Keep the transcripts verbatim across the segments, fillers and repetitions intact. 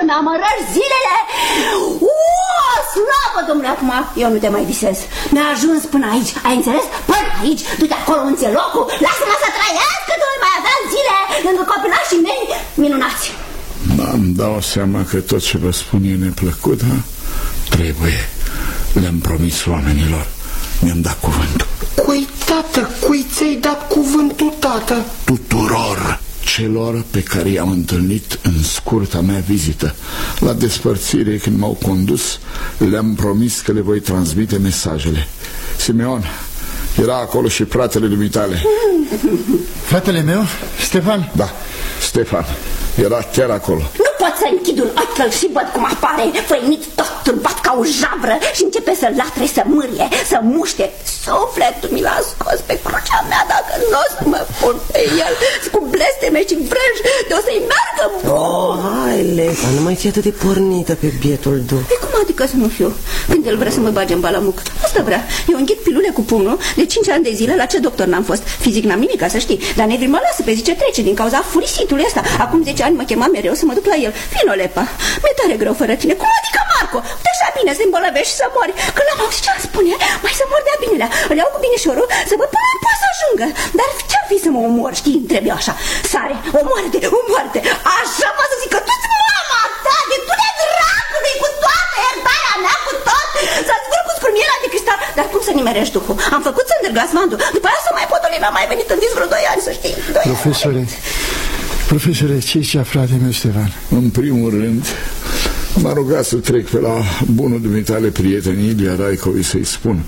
mi-amărăși zilele. O, slavă, domnule, acum eu nu te mai visez. Mi-a ajuns până aici, ai înțeles? Până aici, du-te acolo în locul, lasă-mă să trăiesc, că tu mai avea zile lângă copilașii mei minunați. Îmi dau seama că tot ce vă spun e neplăcut, ha? Trebuie. Le-am promis oamenilor. Mi-am dat cuvântul. Cui, tată? Cui ți-ai dat cuvântul, tată? Tuturor celor pe care i-am întâlnit în scurta mea vizită. La despărțire, când m-au condus, le-am promis că le voi transmite mesajele. Simeon, era acolo și fratele dumitale. Fratele meu? Stefan? Da, Stefan. Era chiar acolo. Nu pot să închid un ochi și văd cum apare făinit tot turbat ca o javră și începe să latre, să mârie, să muște. Sufletul mi l-a scos pe crucea mea, dacă nu o să mă pun pe el cu blesteme și vrăji, de o să-i meargă bun. Oh, hai, Lepa, nu mai fi atât de pornită pe bietul duc. E cum adică să nu fiu? Când el vrea să mă bage în balamuc, asta vrea. Eu înghit pilule cu pumnul de cinci ani de zile. La ce doctor n-am fost? Fizic n-am nimic, să știi. Dar nevrii mă lasă pe zi ce trece din cauza furisitului ăsta. Acum zece ani mă chema mereu să mă duc la el. Vino, Lepa, mi-e tare greu fără tine. Cum adică, Marco? De așa bine să îmbolnăvești și să mori. Când l-am auzit ce-mi spune, mai să mor de-a binelea. Îl iau cu binișorul să văd până în poate să ajungă. Dar ce-ar fi să mă omor, știi? Trebuie așa. Sare, omoarte, omoarte. Așa pot să zic că tu-ți mama ta, de tu de dracului, cu toată iertarea mea, cu tot. Să-ți zgur cu scurmiera de cristal. Dar cum să nimerești duhul? Am făcut să-mi glasmantul. După aia să mai potoli, mi-a mai venit în vis vreo doi ani, să știi. Profesore, profesore, ce zicea frate meu Stefan? În primul rând, m-a rugat să trec pe la bunul dumitale prieten Ilia Raicovi să-i spun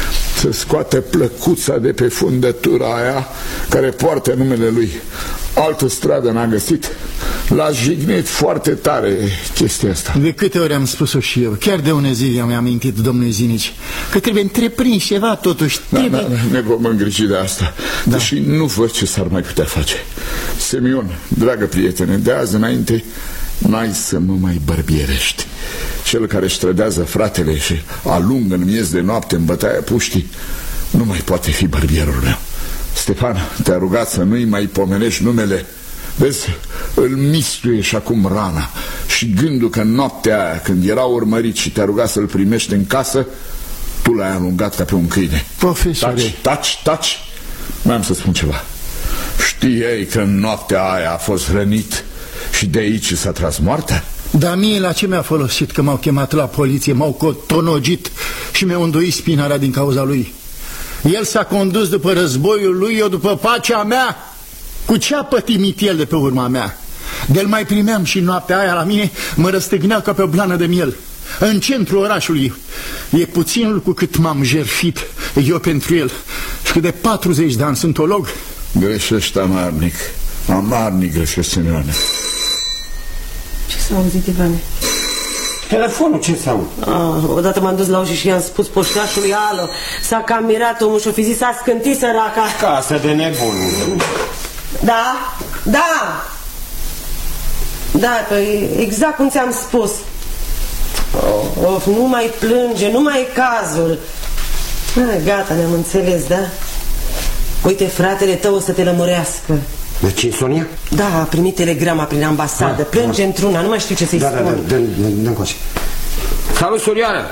să scoate plăcuța de pe fundătura aia care poartă numele lui. Altă stradă n-a găsit. L-a jignit foarte tare chestia asta. De câte ori am spus-o și eu, chiar de une zi mi-am amintit domnului Zinici, că trebuie întreprins ceva totuși. Trebuie... Da, da, ne vom îngriji de asta, da. Deși nu văd ce s-ar mai putea face. Simeon, dragă prietene, de azi înainte n-ai să mă mai bărbierești. Cel care își trădează fratele și alungă în miez de noapte în bătaia puștii nu mai poate fi bărbierul meu. Stefan, te-a rugat să nu-i mai pomenești numele. Vezi, îl mistuie și acum rana. Și gândul că noaptea aia, când era urmărit și te-a rugat să-l primești în casă, tu l-ai alungat ca pe un câine. Profesore, Taci, taci, taci. Mai-am să spun ceva. Știai că în noaptea aia a fost rănit și de aici s-a tras moartea? Dar mie la ce mi-a folosit că m-au chemat la poliție, m-au cotonogit și mi-au îndoit spinarea din cauza lui? El s-a condus după războiul lui, eu după pacea mea. Cu ce a pătimit el de pe urma mea? De-l mai primeam și noaptea aia la mine mă răstignea ca pe o blană de miel. În centrul orașului. E puținul cu cât m-am jertfit eu pentru el. Și de patruzeci de ani sunt olog. Greșești amarnic. Amarnic greșești, Simeone. Ce s-a auzit, Ivane? Telefonul, ce s-aud? Ah, odată m-am dus la ușă și i-am spus poștașului alo. S-a cam mirat omul și-o fi zis, s-a scântit săraca. Casă de nebun. Da, da. Da, păi exact cum ți-am spus. Oh, of, nu mai plânge, nu mai e cazul. Ah, gata, ne-am înțeles, da? Uite, fratele tău o să te lămurească. Deci Sonia? Da, a primit telegrama prin ambasadă. Plânge într-una, nu mai știu ce să-i da, spun. Da, da, da, dă-mi coace. Salut, surioară!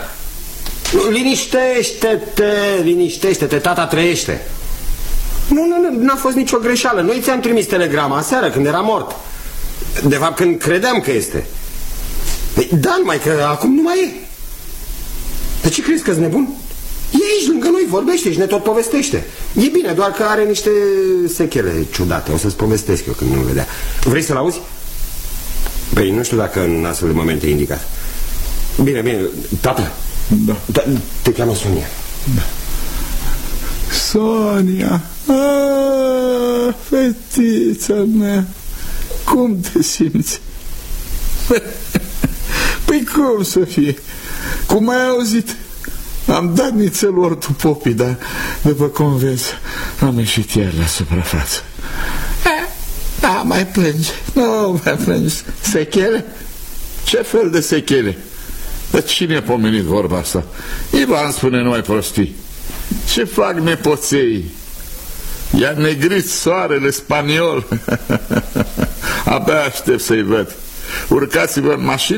Liniștește-te, liniștește-te, tata trăiește. Nu, nu, nu, n-a fost nicio greșeală. Noi ți-am trimis telegrama aseară, când era mort. De fapt, când credeam că este. Da, numai că acum nu mai e. De ce crezi că-s nebun? E aici lângă noi, vorbește și ne tot povestește. E bine, doar că are niște sechele ciudate. O să-ți povestesc eu când nu-l vedea. Vrei să-l auzi? Păi nu știu dacă în astfel de momente e indicat. Bine, bine, tată. Da. Da, te cheamă Sonia. Da. Sonia, ah, fetița mea, cum te simți? Păi cum să fie? Cum ai auzit? Am dat nițel ortul popii, dar după cum vezi, am ieșit iar la suprafață. Da, mai plângi. Nu mai plângi. Sechele? Ce fel de sechele? Dar cine a pomenit vorba asta? Ivan spune numai prostii. Ce fac nepoței? I-a negrit soarele spaniol. Abia aștept să-i văd. Urcați-vă în mașină